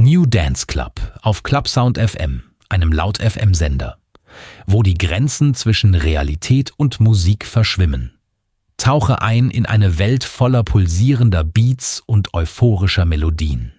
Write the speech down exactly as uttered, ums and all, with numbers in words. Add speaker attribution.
Speaker 1: New Dance Club auf Clubsound F M, einem Laut-F M-Sender, wo die Grenzen zwischen Realität und Musik verschwimmen. Tauche ein in eine Welt voller pulsierender Beats und euphorischer Melodien.